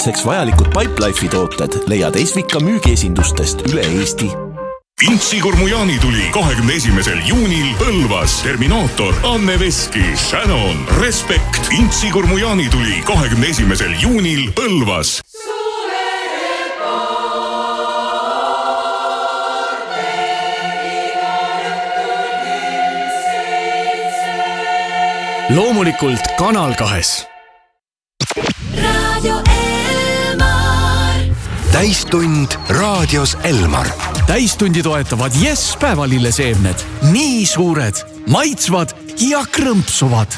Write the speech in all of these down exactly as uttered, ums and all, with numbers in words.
seks vajalikud Pipelife'i tooted leiad Esvika müügiesindustest üle Eesti. Intsikurmu jaanituli kahekümne esimesel juunil Põlvas. Terminaator, Anne Veski, Shannon, Respekt. Intsikurmu jaanituli kahekümne esimesel juunil Põlvas. Loomulikult Kanal kahes. Radio Elmar. Täistund raadios Elmar. Täistundi toetavad Yes päevalilleseemned. Nii suured, maitsvad ja krõmpsuvad.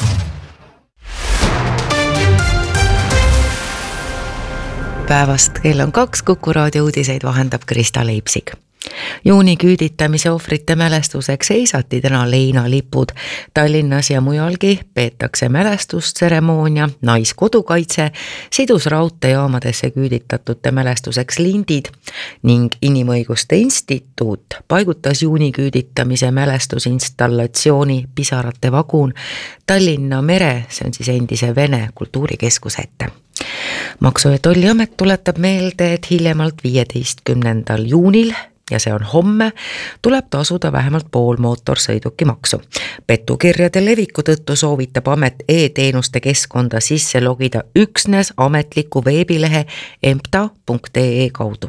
Päevast kell on kaks, Kuku raadio uudiseid vahendab Krista Leipsig. Juuni küüditamise ohvrite mälestuseks seisati täna leinalipud. Tallinnas ja mujalgi peetakse mälestustseremoonia, naiskodukaitse, sidus raudteejaamadesse küüditatute mälestuseks lindid ning Inimõiguste Instituut paigutas juuni küüditamise mälestusinstallatsiooni Pisarate vagun Tallinna mere, see on siis endise Vene kultuurikeskuse ette. Maksu- ja Tolliamet tuletab meelde, et hiljemalt viieteistkümnendal juunil ja see on homme, tuleb tasuda vähemalt pool mootorsõidukimaksu. Petukirjade leviku tõttu soovitab amet e-teenuste keskkonda sisse logida üksnes ametliku veebilehe empta punkt ee kaudu.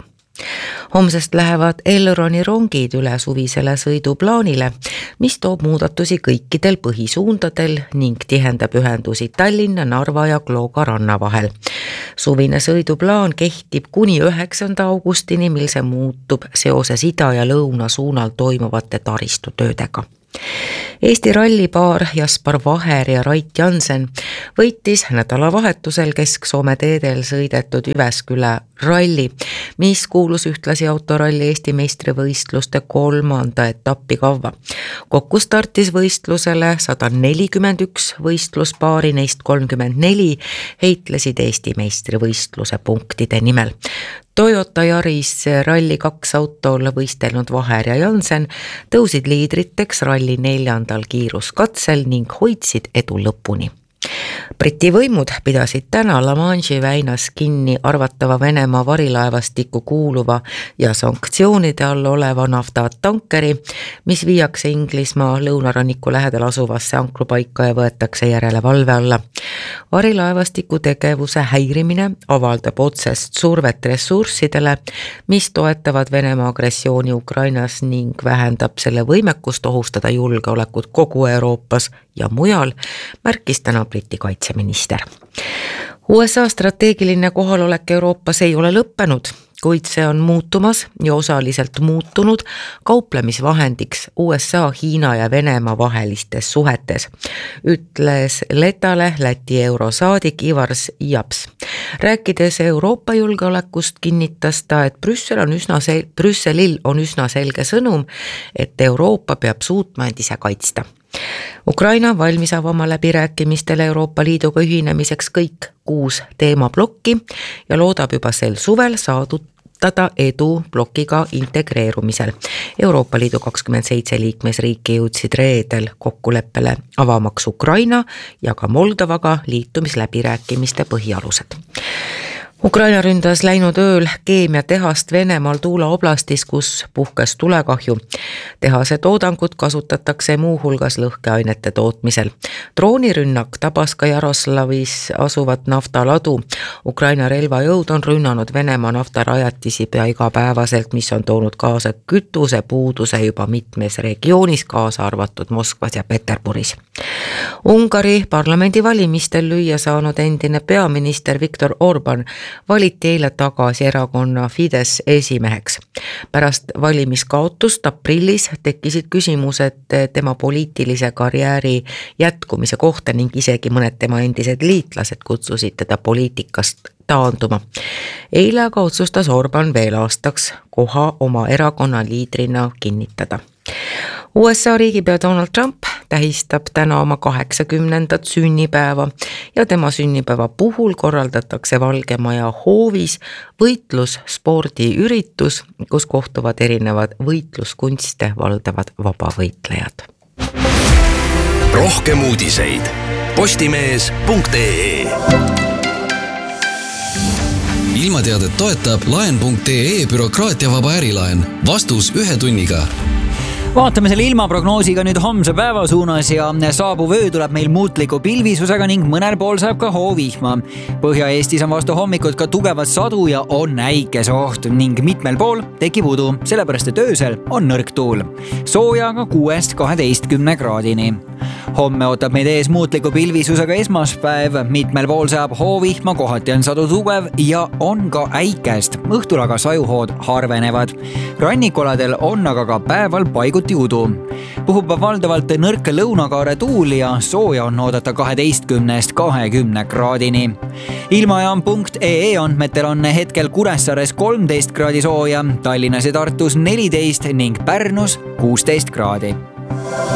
Homsest lähevad Elroni rongid üle suvisele sõiduplaanile, mis toob muudatusi kõikidel põhisuundadel ning tihendab ühendusi Tallinna, Narva ja Klooga ranna vahel. Suvine sõiduplaan kehtib kuni üheksanda augustini, mil see muutub seoses ida ja lõuna suunal toimuvate taristutöödega. Eesti rallipaar Jaspar Vaher ja Rait Jansen võitis nädalavahetusel Kesk-Soome teedel sõidetud Üvesküla ralli, mis kuulus ühtlasi autoralli Eesti meistrivõistluste kolmanda etappi kavva. Kokku startis võistlusele sada nelikümmend üks võistluspaari, neist kolmkümmend neli heitlesid Eesti meistrivõistluse punktide nimel. Toyota Yaris ralli kaks autol võistelnud Vaher ja Jansen tõusid liidriteks ralli neljandal kiiruskatsel ning hoidsid edu lõpuni. Briti võimud pidasid täna La Manche'i väinas kinni arvatava Venemaa varilaevastikku kuuluva ja sanktsioonide all oleva naftatankeri, mis viiakse Inglismaa lõunaranniku lähedal asuvasse ankrupaika ja võetakse järele valve alla. Varilaevastiku tegevuse häirimine avaldab otsest survet ressurssidele, mis toetavad Venemaa agressiooni Ukrainas ning vähendab selle võimekust ohustada julgeolekut kogu Euroopas ja mujal, märkis täna Briti kaitseminister. U S A strateegiline kohalolek Euroopas ei ole lõppenud, kuid see on muutumas ja osaliselt muutunud kauplemisvahendiks U S A, Hiina ja Venemaa vahelistes suhetes, ütles Letale Läti eurosaadik Ivars Japs. Rääkides Euroopa julgeolekust kinnitas ta, et Brüssel on üsna sel- Brüsselil on üsna selge sõnum, et Euroopa peab suutma end ise kaitsta. Ukraina valmis avama läbirääkimistele Euroopa Liiduga ühinemiseks kõik kuus teemablokki ja loodab juba sel suvel saavutada edu blokiga integreerumisel. Euroopa Liidu kakskümmend seitse liikmesriiki jõudsid reedel kokkuleppele avamaks Ukraina ja ka Moldovaga liitumisläbirääkimiste põhialused. Ukraina ründas läinud ööl keemiatehast Venemaal Tuula oblastis, kus puhkes tulekahju. Tehase toodangut kasutatakse muu hulgas lõhkeainete tootmisel. Droonirünnak tabas ka Jaroslavis asuvat naftaladu. Ukraina relvajõud on rünnanud Venemaa naftarajatisi pea igapäevaselt, mis on toonud kaasa kütuse puuduse juba mitmes regioonis, kaasa arvatud Moskvas ja Peterburis. Ungari parlamendivalimistel lüüa saanud endine peaminister Viktor Orban valiti eile tagasi erakonna Fides esimeheks. Pärast valimiskaotust aprillis tekkisid küsimused tema poliitilise karjääri jätkumise kohta ning isegi mõned tema endised liitlased kutsusid teda poliitikast taanduma. Eile aga otsustas Orban veel aastaks koha oma erakonna liidrina kinnitada. U S A riigipea Donald Trump tähistab täna oma kaheksakümnendat sünnipäeva ja tema sünnipäeva puhul korraldatakse Valge Maja hoovis võitlusspordiüritus, kus kohtuvad erinevad võitluskunste valdavad vabavõitlejad. Rohkem uudiseid postimees punkt ee. ilmateadet toetab laen punkt ee bürokraatiavaba ärilaen. Vastus ühe tunniga. Vaatame selle ilmaprognoosiga nüüd homse päeva suunas ja saabuv öö tuleb meil muutliku pilvisusega ning mõnel pool saab ka hoovihma. Põhja-Eestis on vastu hommikut ka tugevat sadu ja on äikesoht ning mitmel pool tekib udu, sellepärast et öösel on nõrk tuul. Soojaga kuuest kaheteistkümne kraadini. Homme ootab meid ees muutliku pilvisusega esmaspäev, mitmel pool saab hoovihma, kohati on sadu tugev ja on ka äikest. Õhtul aga sajuhood harvenevad. Rannikoladel on aga ka päeval paiguti udu. Puhub valdavalt nõrk lõunakaare tuul ja sooja on oodata kaheteistkümnest kahekümne kraadini. Ilmajaam punkt ee andmetel on hetkel Kuressaares kolmteist kraadi sooja, Tallinnas ja Tartus neliteist ning Pärnus kuusteist kraadi.